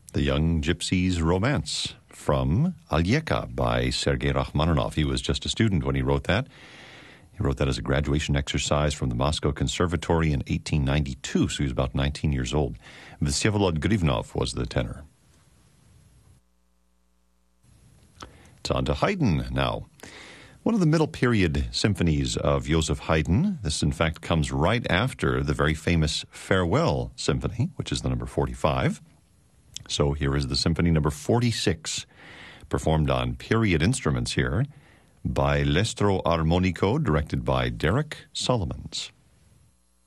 The Young Gypsy's Romance from Alyeka by Sergei Rachmaninoff. He was just a student when he wrote that. He wrote that as a graduation exercise from the Moscow Conservatory in 1892, so he was about 19 years old. Vsevolod Grivnov was the tenor. It's on to Haydn now. One of the middle period symphonies of Joseph Haydn. This, in fact, comes right after the very famous Farewell Symphony, which is the number 45. So here is the Symphony number 46, performed on period instruments here by L'Estro Armonico, directed by Derek Solomons.